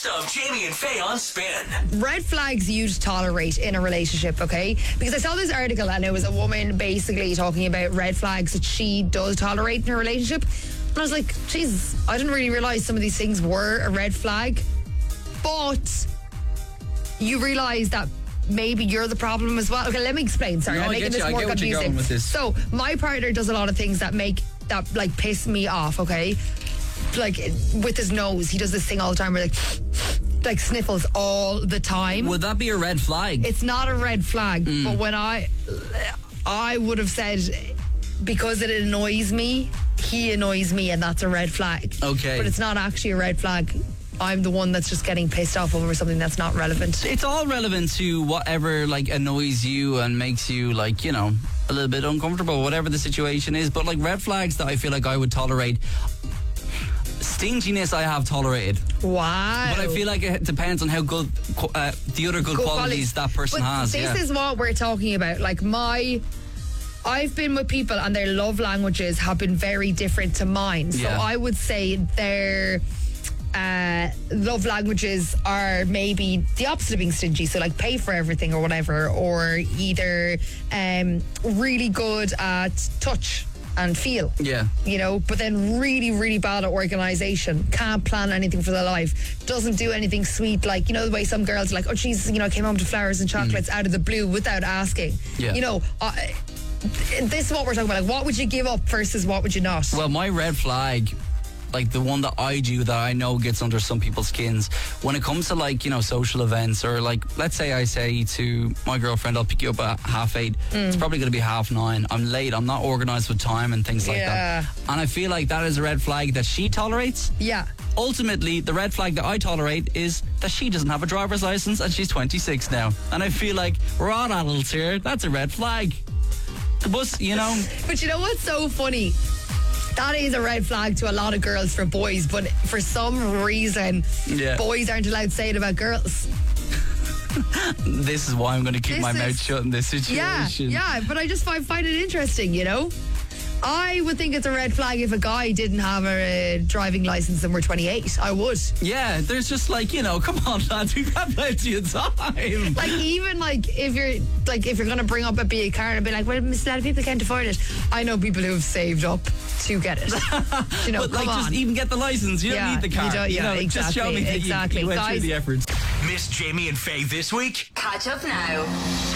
best of Jamie and Faye on Spin. Red flags you'd tolerate in a relationship, okay? Because I saw this article and it was a woman basically talking about red flags that she does tolerate in a relationship. And I was like, Jesus, I didn't really realise some of these things were a red flag. But you realise that maybe you're the problem as well. Okay, let me explain. Sorry, I'm making this more confusing. So my partner does a lot of things that piss me off, okay? Like with his nose, he does this thing all the time where like sniffles all the time. Would that be a red flag? It's not a red flag, but when I would have said, because it annoys me, he annoys me, and that's a red flag. Okay. But it's not actually a red flag. I'm the one that's just getting pissed off over something that's not relevant. It's all relevant to whatever annoys you and makes you a little bit uncomfortable, whatever the situation is. But red flags that I feel like I would tolerate. Stinginess I have tolerated. Wow. But I feel like it depends on how good the other good qualities that person has. This is what we're talking about. I've been with people and their love languages have been very different to mine. So I would say their love languages are maybe the opposite of being stingy. So pay for everything or whatever, or either really good at touch and feel. Yeah. But then really, really bad at organisation. Can't plan anything for their life. Doesn't do anything sweet. The way some girls are like, oh, geez, I came home to flowers and chocolates out of the blue without asking. Yeah. This is what we're talking about. What would you give up versus what would you not? Well, my red flag, the one that I do that I know gets under some people's skins, when it comes to social events, or let's say I say to my girlfriend, I'll pick you up at 8:30. It's probably going to be 9:30. I'm late. I'm not organised with time and things like that. And I feel like that is a red flag that she tolerates. Yeah. Ultimately, the red flag that I tolerate is that she doesn't have a driver's license and she's 26 now. And I feel like we're all adults here. That's a red flag. But, But you know what's so funny? That is a red flag to a lot of girls for boys, but for some reason, boys aren't allowed to say it about girls. This is why I'm going to keep my mouth shut in this situation. Yeah, but I just find it interesting, I would think it's a red flag if a guy didn't have a driving license and we're 28. I would. Yeah, there's just come on, lads, we've had plenty of time. Even if you're going to bring up a car and be like, well, a lot of people can't afford it. I know people who have saved up to get it. But just even get the license. You don't need the car. Exactly. Just show me that you went through the efforts. Miss Jamie and Faye this week? Catch up now.